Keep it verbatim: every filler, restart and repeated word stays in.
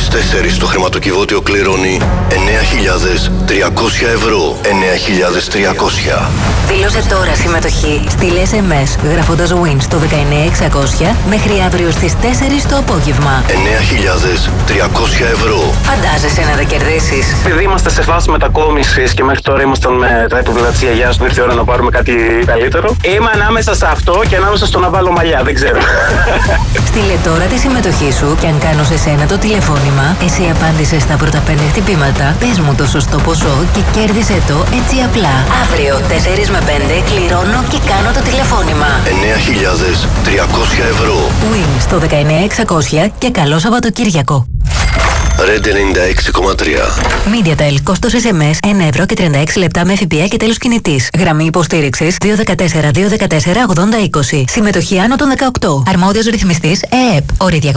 στις τέσσερις το χρηματοκιβώτιο κληρώνει εννέα χιλιάδες τριακόσια ευρώ. εννέα χιλιάδες τριακόσια. Δήλωσε τώρα συμμετοχή. Στείλε ες εμ ες γράφοντας win στο δεκαεννέα εξακόσια μέχρι αύριο στις τέσσερις το απόγευμα. εννέα χιλιάδες τριακόσια ευρώ. Φαντάζεσαι να τα κερδίσεις. Επειδή είμαστε σε φάση μετακόμισης και μέχρι τώρα ήμασταν με τα υποβολά της γιαγιάς που ήρθε η ώρα να πάρουμε κάτι καλύτερο, είμαι ανάμεσα σε αυτό και ανάμεσα στο να βάλω μαλλιά, δεν ξέρω. Στείλε τώρα τη συμμετοχή σου και αν κάνω σε σένα το τηλεφώνημα, εσύ απάντησες στα πρώτα πέντε χτυπήματα, πες μου το σωστό ποσό και κέρδισε το έτσι απλά. Αύριο, τέσσερις με πέντε, κληρώνω και κάνω το τηλεφώνημα. εννέα χιλιάδες τριακόσια ευρώ. Win στο δεκαεννέα εξακόσια και καλό Σαββατοκύριακο. Red ενενήντα έξι κόμμα τρία. MediaTel, κόστος ες εμ ες ένα ευρώ και τριάντα έξι λεπτά με ΦΠΑ και τέλος κινητής. Γραμμή υποστήριξης δύο ένα τέσσερα δύο ένα τέσσερα ογδόντα είκοσι. Συμμετοχή άνω των δεκαοκτώ. Αρμόδιος ρυθμιστής ΕΕΠ. Όροι